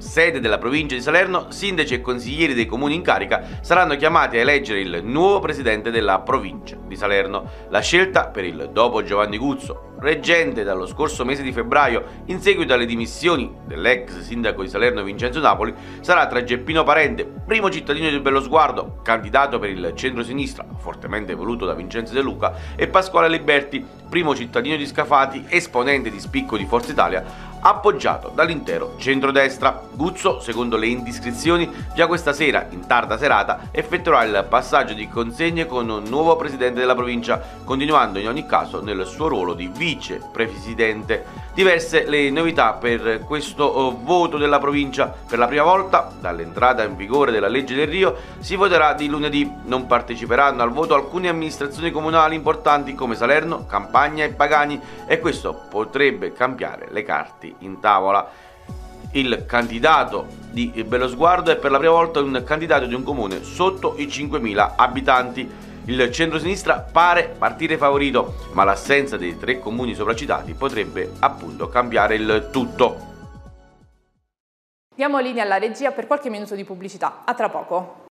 sede della provincia di Salerno, sindaci e consiglieri dei comuni in carica saranno chiamati a eleggere il nuovo presidente della provincia di Salerno. La scelta per il dopo Giovanni Guzzo, reggente dallo scorso mese di febbraio in seguito alle dimissioni dell'ex sindaco di Salerno Vincenzo Napoli, sarà tra Geppino Parente, primo cittadino di Bellosguardo, candidato per il centro-sinistra, fortemente voluto da Vincenzo De Luca, e Pasquale Liberti, primo cittadino di Scafati, esponente di spicco di Forza Italia, appoggiato dall'intero centrodestra. Guzzo, secondo le indiscrezioni, già questa sera, in tarda serata, effettuerà il passaggio di consegne con un nuovo presidente della provincia, continuando in ogni caso nel suo ruolo di vicepresidente. Diverse le novità per questo voto della provincia. Per la prima volta, dall'entrata in vigore della legge del Rio, si voterà di lunedì. Non parteciperanno al voto alcune amministrazioni comunali importanti come Salerno, Campagna e Pagani, e questo potrebbe cambiare le carte in tavola. Il candidato di Bellosguardo è per la prima volta un candidato di un comune sotto i 5.000 abitanti. Il centrosinistra pare partire favorito, ma l'assenza dei 3 comuni sopracitati potrebbe appunto cambiare il tutto. Diamo linea alla regia per qualche minuto di pubblicità. A tra poco.